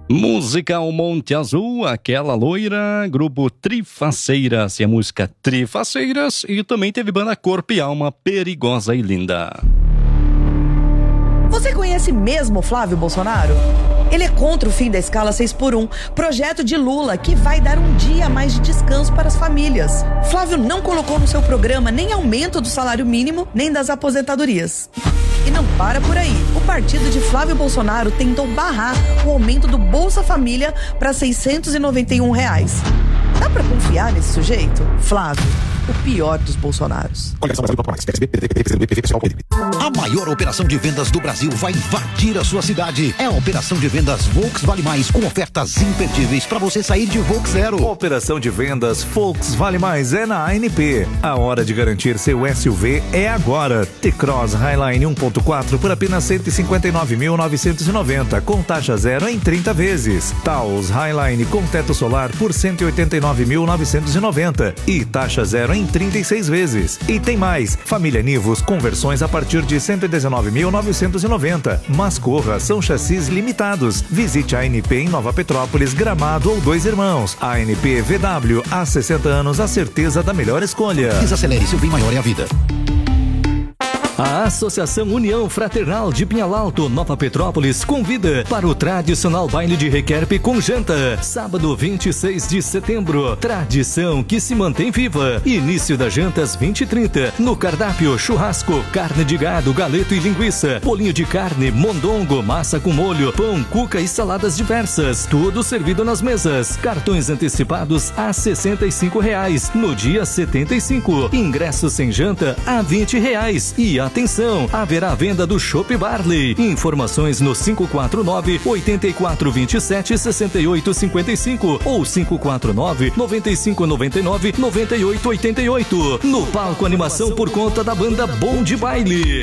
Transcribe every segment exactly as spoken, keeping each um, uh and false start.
Musical Monte Azul, aquela loira, grupo Trifaceiras e a música Trifaceiras, e também teve banda Corpo e Alma, Perigosa e Linda. Você conhece mesmo Flávio Bolsonaro? Ele é contra o fim da escala seis por um, projeto de Lula que vai dar um dia a mais de descanso para as famílias. Flávio não colocou no seu programa nem aumento do salário mínimo, nem das aposentadorias. E não para por aí. O partido de Flávio Bolsonaro tentou barrar o aumento do Bolsa Família para seiscentos e noventa e um reais. Dá pra confiar nesse sujeito? Flávio, o pior dos Bolsonaros. A maior operação de vendas do Brasil vai invadir a sua cidade. É a operação de vendas Volks Vale Mais, com ofertas imperdíveis para você sair de Volks Zero. Operação de vendas Volks Vale Mais é na A N P. A hora de garantir seu S U V é agora. T-Cross Highline um ponto quatro por apenas cento e cinquenta e nove mil novecentos e noventa, com taxa zero em trinta vezes. Taos Highline com teto solar por cento e oitenta e nove mil novecentos e noventa e taxa zero em trinta e seis vezes. E tem mais, família Nivus com versões a partir de cento e dezenove mil novecentos e noventa. Mas corra, são chassis limitados. Visite a ANP em Nova Petrópolis, Gramado ou Dois Irmãos. A ANP V W, há sessenta anos, a certeza da melhor escolha. Desacelere, seu bem maior é a vida. A Associação União Fraternal de Pinhalalto, Nova Petrópolis, convida para o tradicional baile de requerpe com janta, sábado vinte e seis de setembro. Tradição que se mantém viva. Início das jantas vinte e trinta. No cardápio, churrasco, carne de gado, galeto e linguiça, bolinho de carne, mondongo, massa com molho, pão, cuca e saladas diversas. Tudo servido nas mesas. Cartões antecipados a sessenta e cinco reais. No dia setenta e cinco. Ingressos sem janta a vinte reais. E a atenção, haverá venda do Chopp Barley. Informações no cinco quatro nove, oito quatro dois sete, seis oito cinco cinco ou cinco quatro nove, nove cinco nove nove, nove oito oito oito. No palco, animação por conta da banda Bom de Baile.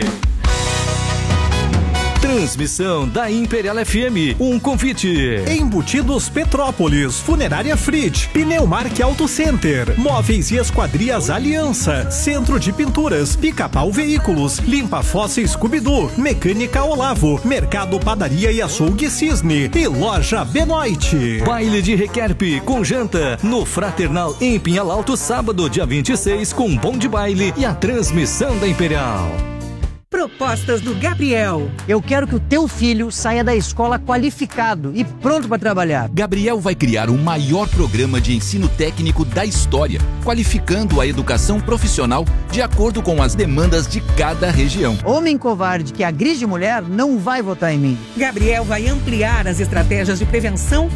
Transmissão da Imperial F M. Um convite. Embutidos Petrópolis, Funerária Fritz, Pneumark Auto Center, Móveis e Esquadrias Aliança, Centro de Pinturas, Pica-Pau Veículos, Limpa Fossa Scooby-Doo, Mecânica Olavo, Mercado Padaria e Açougue Cisne e Loja Benoit. Baile de requerpe com janta no Fraternal em Pinhalalto, sábado, dia vinte e seis, com Bom de Baile e a transmissão da Imperial. Propostas do Gabriel. Eu quero que o teu filho saia da escola qualificado e pronto para trabalhar. Gabriel vai criar o maior programa de ensino técnico da história, qualificando a educação profissional de acordo com as demandas de cada região. Homem covarde que agride mulher não vai votar em mim. Gabriel vai ampliar as estratégias de prevenção